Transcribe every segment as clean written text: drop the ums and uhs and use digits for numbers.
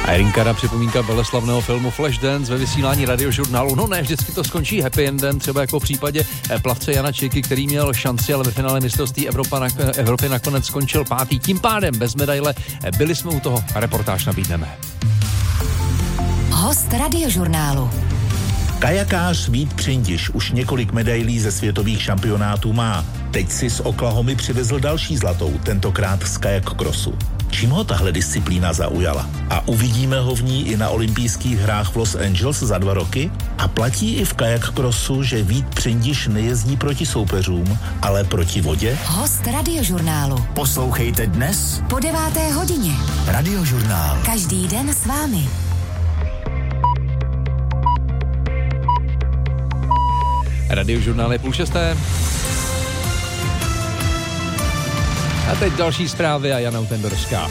A Jirinka připomínka veleslavného filmu Flashdance ve vysílání Radiožurnálu. No ne, vždycky to skončí happy endem, třeba jako v případě plavce Jana Čejky, který měl šanci, ale ve finále mistrovství Evropy nakonec skončil 5. Tím pádem bez medaile. Byli jsme u toho, reportáž nabídneme. Host Radiožurnálu. Kajakář Vít Přindiš už několik medailí ze světových šampionátů má. Teď si z Oklahomy přivezl další zlatou, tentokrát z kajak crossu. Čím ho tahle disciplína zaujala? A uvidíme ho v ní i na olympijských hrách v Los Angeles za 2 roky? A platí i v kajak crossu, že Vít Přindiš nejezdí proti soupeřům, ale proti vodě? Host Radiožurnálu. Poslouchejte dnes Po 9. hodině. Radiožurnál. Každý den s vámi. Radiožurnál je 5:30. A teď další zprávy a Jana Utendorská.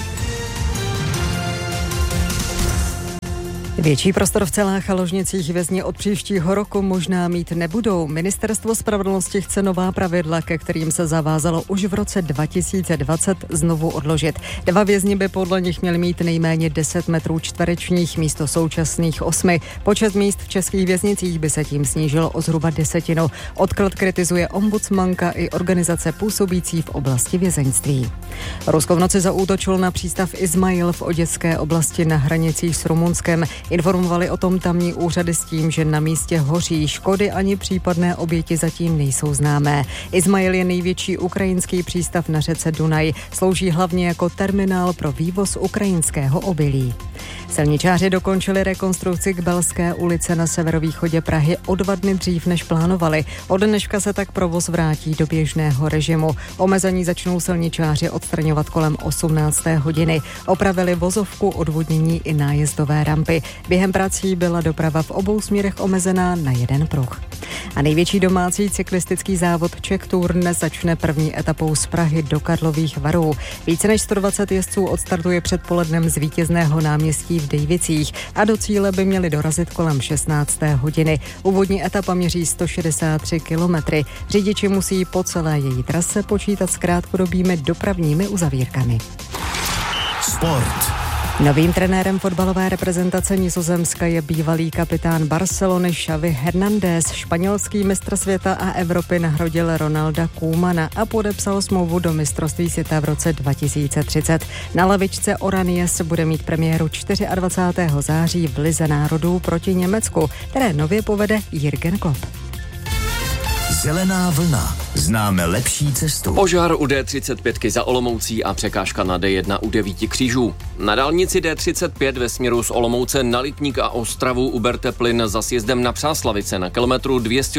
Větší prostor v celách a ložnicích vězni od příštího roku možná mít nebudou. Ministerstvo spravedlnosti chce nová pravidla, ke kterým se zavázalo už v roce 2020 znovu odložit. 2 vězni by podle nich měli mít nejméně 10 metrů čtverečních místo současných 8. Počet míst v českých věznicích by se tím snížilo o zhruba 10. Odklad kritizuje ombudsmanka i organizace působící v oblasti vězeňství. Rusko v noci zaútočilo na přístav Izmail v Oděské oblasti na hranicích s Rumunskem. Informovali o tom tamní úřady s tím, že na místě hoří. Škody ani případné oběti zatím nejsou známé. Izmail je největší ukrajinský přístav na řece Dunaj. Slouží hlavně jako terminál pro vývoz ukrajinského obilí. Silničáři dokončili rekonstrukci Kbelské ulice na severovýchodě Prahy o 2 dny dřív, než plánovali. Od dneška se tak provoz vrátí do běžného režimu. Omezení začnou silničáři odstraňovat kolem 18. hodiny. Opravili vozovku, odvodnění i nájezdové rampy. Během prací byla doprava v obou směrech omezená na 1 pruh. A největší domácí cyklistický závod Czech Tour dnes začne první etapou z Prahy do Karlových Varů. Více než 120 jezdců odstartuje předpolednem z vítězného náměstí v Dejvicích a do cíle by měli dorazit kolem 16. hodiny. Úvodní etapa měří 163 kilometry. Řidiči musí po celé její trase počítat s krátkodobými dopravními uzavírkami. Sport. Novým trenérem fotbalové reprezentace Nizozemska je bývalý kapitán Barcelony Xavi Hernández. Španělský mistr světa a Evropy nahradil Ronalda Koemana a podepsal smlouvu do mistrovství světa v roce 2030. Na lavičce Oranies bude mít premiéru 24. září v Lize národů proti Německu, které nově povede Jürgen Klopp. Zelená vlna. Známe lepší cestu. Požár u D35 za Olomoucí a překážka na D1 u 9 křížů. Na dálnici D35 ve směru z Olomouce na Lipník a Ostravu uberte plyn za sjezdem na Přáslavice. Na kilometru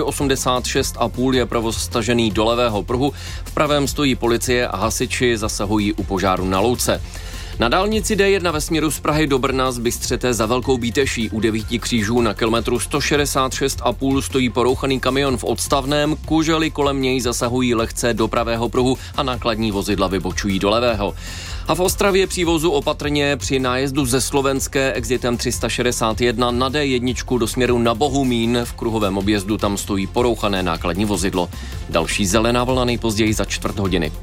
286,5 je provoz stažený do levého pruhu. V pravém stojí policie a hasiči zasahují u požáru na Louce. Na dálnici D1 ve směru z Prahy do Brna z Bystřete za Velkou Bíteší u 9 křížů na kilometru 166,5 stojí porouchaný kamion v odstavném, kužely kolem něj zasahují lehce do pravého pruhu a nákladní vozidla vybočují do levého. A v Ostravě přívozu opatrně při nájezdu ze Slovenské exitem 361 na D1 do směru na Bohumín v kruhovém objezdu tam stojí porouchané nákladní vozidlo. Další zelená vlna nejpozději za 4 hodiny.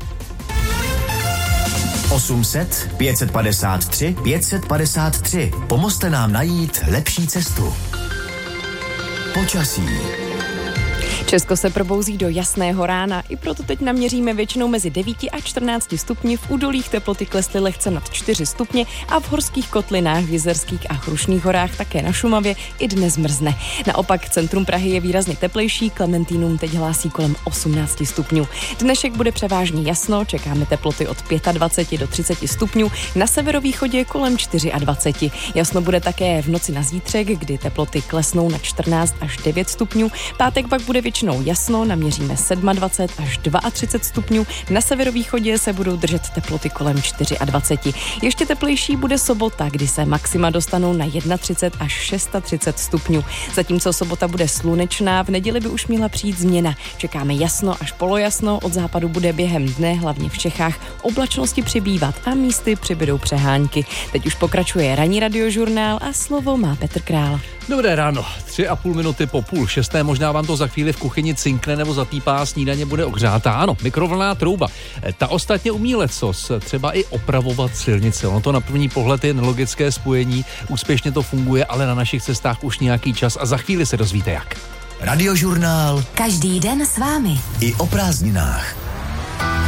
800 553 553. Pomozte nám najít lepší cestu. Počasí. Česko se probouzí do jasného rána, i proto teď naměříme většinou mezi 9 a 14 stupni, v údolích teploty klesly lehce nad 4 stupně a v horských kotlinách, v Jizerských a Chrušných horách, také na Šumavě i dnes mrzne. Naopak centrum Prahy je výrazně teplejší, Klementínům teď hlásí kolem 18 stupňů. Dnešek bude převážně jasno, čekáme teploty od 25 do 30 stupňů, na severovýchodě kolem 24. Jasno bude také v noci na zítřek, kdy teploty klesnou na 14 až 9 stupňů, pátek pak bude většinou jasno, naměříme 27 až 32 stupňů, na severovýchodě se budou držet teploty kolem 24. Ještě teplejší bude sobota, kdy se maxima dostanou na 31 až 36 stupňů. Zatímco sobota bude slunečná, v neděli by už měla přijít změna. Čekáme jasno až polojasno, od západu bude během dne, hlavně v Čechách, oblačnosti přibývat a místy přibydou přehánky. Teď už pokračuje ranní radiožurnál a slovo má Petr Král. Dobré ráno, 3,5 minuty po 5:30, možná vám to za chvíli v kuchyni kuchyni cinkne nebo zapípá, snídaně bude ohřátá. Ano, mikrovlnná trouba. Ta ostatně umí lecos, třeba i opravovat silnice. Ono to na první pohled je nelogické spojení, úspěšně to funguje, ale na našich cestách už nějaký čas a za chvíli se dozvíte jak. Radiožurnál. Každý den s vámi. I o prázdninách.